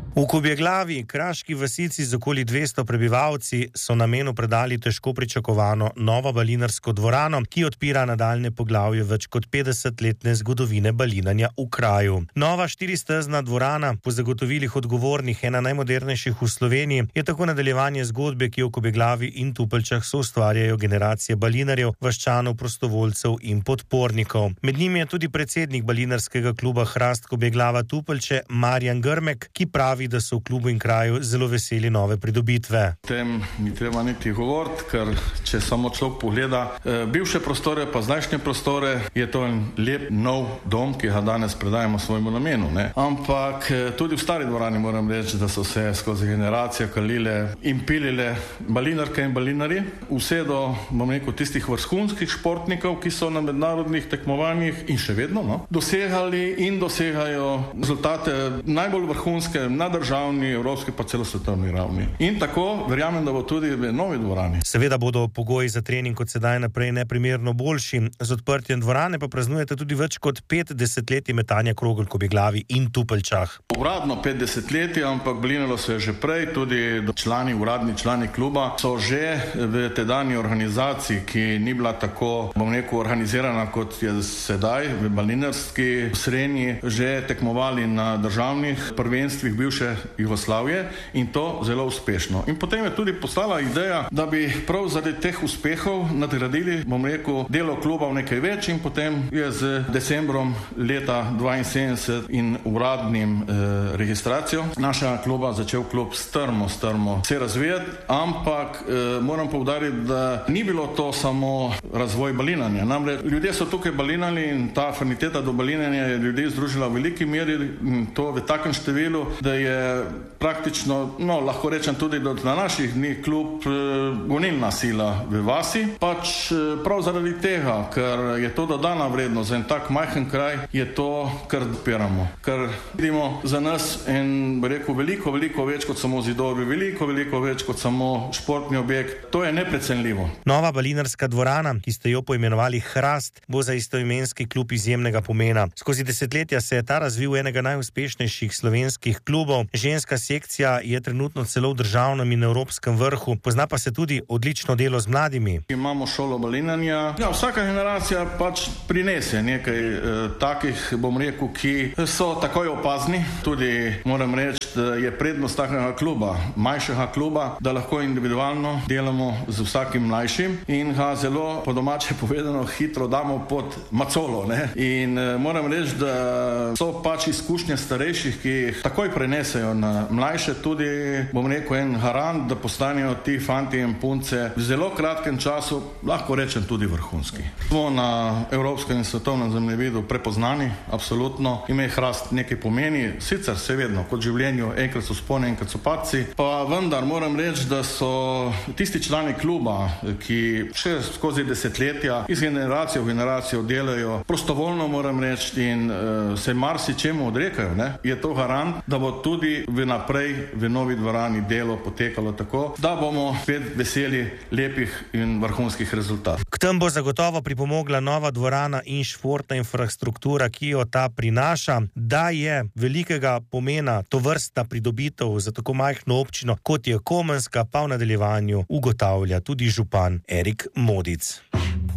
V Kobjeglavi, kraški vasici z okoli 200 prebivalci, so namenu predali težko pričakovano novo balinarsko dvorano, ki odpira nadaljne poglavje več kot 50-letne zgodovine balinanja v kraju. Nova štiristezna dvorana, po zagotovilih odgovornih ena najmodernejših v Sloveniji, je tako nadaljevanje zgodbe, ki v Kobjeglavi in Tupeljčah soustvarjajo generacije balinarjev, vaščanov, prostovoljcev in podpornikov. Med njimi je tudi predsednik balinarskega kluba Hrast Kobjeglava Tupeljče Marjan Grmek, ki pravi, da so v klubu in kraju zelo veseli nove pridobitve. Tem ni treba niti govoriti, ker če samo človek pogleda bivše prostore pa zdajšnje prostore, je to en lep nov dom, ki ga danes predajamo svojemu namenu, ne? Ampak tudi v stari dvorani moram reči, da so se skozi generacije kalile in pilile balinarke in balinari, vse do, bom rekel, tistih vrhunskih športnikov, ki so na mednarodnih tekmovanjih in še vedno, dosegali in dosegajo rezultate najbolj vrhunske na državni, evropski pa celo svetovni ravni. In tako verjamem, da bo tudi v novi dvorani. Seveda bodo pogoji za trening kot sedaj naprej neprimerno boljši. Z odprtjem dvorane pa praznujete tudi več kot 5 desetletij metanja krogel v Kobjeglavi in Tupeljčah. Uradno 5 desetletij, ampak balinalo se je že prej, tudi uradni člani kluba so že v tedanji organizaciji, ki ni bila tako, bom rekel, organizirana kot je sedaj v balinarski srenji, že tekmovali na državnih prvenstvih bivše Jugoslavije in to zelo uspešno. In potem je tudi postala ideja, da bi prav zaradi teh uspehov nadgradili, bom rekel, delo kluba v nekaj več in potem je z decembrom leta 72 in uradnim registracijo naša kluba začel klub strmo se razvijati, ampak moram poudariti, da ni bilo to samo razvoj balinanja. Namreč ljudje so tukaj balinali in ta afiniteta do balinanja je ljudi združila v veliki meri in to v takem številu, da je praktično, lahko rečem tudi do naših dni klub gonilna sila v vasi, pač prav zaradi tega, ker je to dodana vrednost za en tak majhen kraj, je to, kar odpiramo. Ker vidimo za nas en, rekel, veliko več kot samo zidovi, veliko več kot samo športni objekt. To je neprecenljivo. Nova balinarska dvorana, ki ste jo poimenovali Hrast, bo za istoimenski klub izjemnega pomena. Skozi desetletja se je ta razvil enega najuspešnejših slovenskih klubov. Ženska sekcija je trenutno celo v državnem in evropskem vrhu, pozna pa se tudi odlično delo z mladimi. Imamo šolo balinanja. Ja, vsaka generacija pač prinese nekaj takih, bom rekel, ki so takoj opazni. Tudi moram reči, da je prednost takega kluba, manjšega kluba, da lahko individualno delamo z vsakim mlajšim in ga zelo, po domače povedano, hitro damo pod macolo, ne? In moram reči, da so pač izkušnje starejših, ki jih takoj prenesejo na mlajše, tudi, bom rekel, en garant, da postanejo ti fanti in punce v zelo kratkem času, lahko rečem, tudi vrhunski. Smo na evropskem in svetovnem zemljevidu prepoznani, absolutno. Ime Hrast nekaj pomeni, sicer se vedno, kot življenju, enkrat so spone, enkrat so padci, pa vendar moram reči, da so tisti člani kluba, ki še skozi desetletja iz generacijo v generacijo delajo prostovoljno, moram reči, in se marsičemu odrekajo, ne? Je to garant, da bo tudi naprej v novi dvorani delo potekalo tako, da bomo spet veseli lepih in vrhunskih rezultatov. K tem bo zagotovo pripomogla nova dvorana in športna infrastruktura, ki jo ta prinaša. Da je velikega pomena tovrstna pridobitev za tako majhno občino, kot je Komenska, pa v nadaljevanju ugotavlja tudi župan Erik Modic.